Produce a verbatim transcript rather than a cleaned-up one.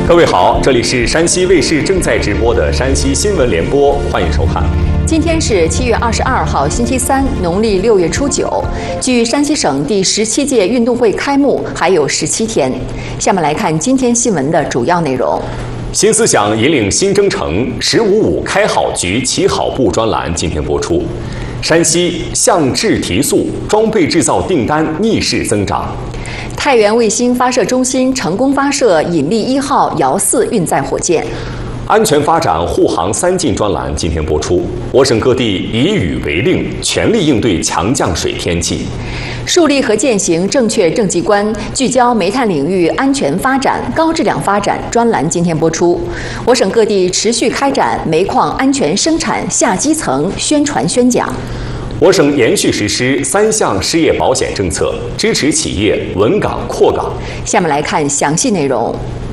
各位好，这里是山西卫视正在直播的山西新闻联播，欢迎收看。 今天是七月二十二号，星期三，农历六月初九。距山西省第十七届运动会开幕还有十七天。下面来看今天新闻的主要内容。 新思想引领新征程，十五五开好局、起好步专栏今天播出。山西向质提速，装备制造订单逆势增长。 太原卫星发射中心成功发射引力一号遥四运载火箭。 安全发展护航三进专栏今天播出。我省各地以雨为令，全力应对强降水天气。 树立和践行正确政绩观，聚焦煤炭领域安全发展、高质量发展专栏今天播出。我省各地持续开展煤矿安全生产下基层宣传宣讲。 我省延续实施三项失业保险政策，支持企业稳岗扩岗。 下面来看详细内容。